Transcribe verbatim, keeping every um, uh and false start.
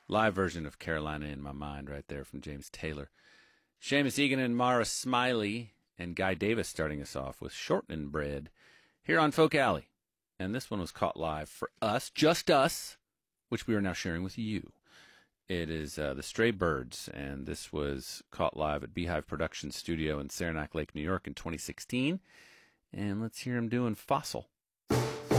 Live version of Carolina in My Mind right there from James Taylor. Seamus Egan and Mara Smiley and Guy Davis starting us off with Shortening Bread here on Folk Alley. And this one was caught live for us, just us, which we are now sharing with you. It is uh, the Stray Birds, and this was caught live at Beehive Production Studio in Saranac Lake, New York in twenty sixteen. And let's hear him doing Fossil.